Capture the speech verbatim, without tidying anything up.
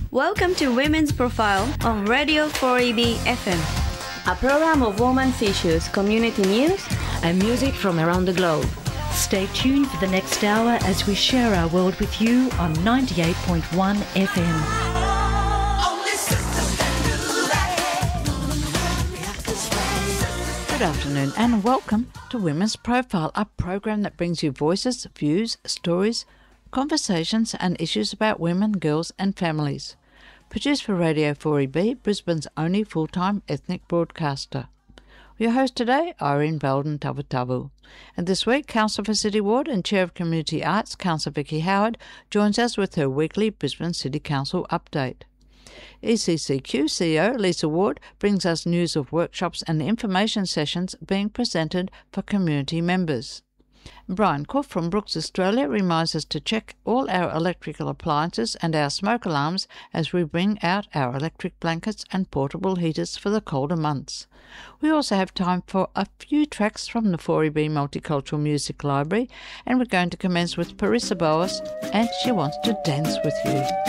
Welcome to Women's Profile on Radio four E B F M, a program of women's issues, community news, and music from around the globe. Stay tuned for the next hour as we share our world with you on ninety-eight point one F M. Good afternoon and welcome to Women's Profile, a program that brings you voices, views, stories, conversations and issues about women, girls and families. Produced for Radio four E B, Brisbane's only full-time ethnic broadcaster. Your host today, Irene Belden Tavutavu. And this week, Councillor for City Ward and Chair of Community Arts, Councillor Vicky Howard, joins us with her weekly Brisbane City Council update. E C C Q C E O Lisa Ward brings us news of workshops and information sessions being presented for community members. Brian Cook from Brooks Australia reminds us to check all our electrical appliances and our smoke alarms as we bring out our electric blankets and portable heaters for the colder months. We also have time for a few tracks from the four E B Multicultural Music Library, and we're going to commence with Parissa Boas and She Wants to Dance With You.